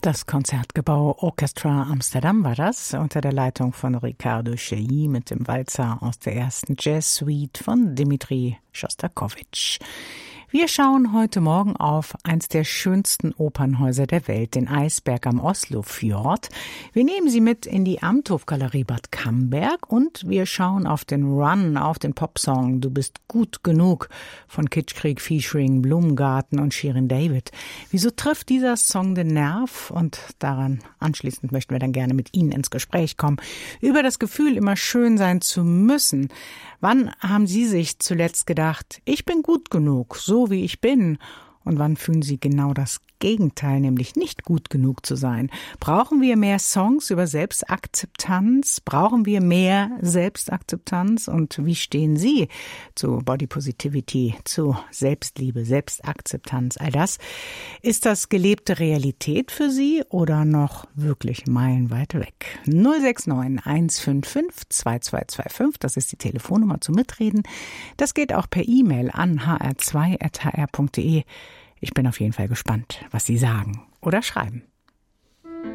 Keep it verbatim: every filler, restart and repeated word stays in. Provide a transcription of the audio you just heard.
Das Konzertgebouw Orchestra Amsterdam war das, unter der Leitung von Riccardo Chailly mit dem Walzer aus der ersten Jazz-Suite von Dmitri Schostakowitsch. Wir schauen heute Morgen auf eins der schönsten Opernhäuser der Welt, den Eisberg am Oslofjord. Wir nehmen Sie mit in die Amthofgalerie Bad Camberg und wir schauen auf den Run, auf den Popsong Du bist gut genug von Kitschkrieg, Featuring, Blumengarten und Shirin David. Wieso trifft dieser Song den Nerv? Und daran anschließend möchten wir dann gerne mit Ihnen ins Gespräch kommen über das Gefühl, immer schön sein zu müssen. Wann haben Sie sich zuletzt gedacht, ich bin gut genug, so wie ich bin? Und wann fühlen Sie genau das Gegenteil, nämlich nicht gut genug zu sein? Brauchen wir mehr Songs über Selbstakzeptanz? Brauchen wir mehr Selbstakzeptanz? Und wie stehen Sie zu Body Positivity, zu Selbstliebe, Selbstakzeptanz? All das, ist das gelebte Realität für Sie oder noch wirklich meilenweit weg? null sechs neun eins fünf fünf zwei zwei zwei fünf, das ist die Telefonnummer zum Mitreden. Das geht auch per E-Mail an h r zwei at h r punkt d e. Ich bin auf jeden Fall gespannt, was Sie sagen oder schreiben.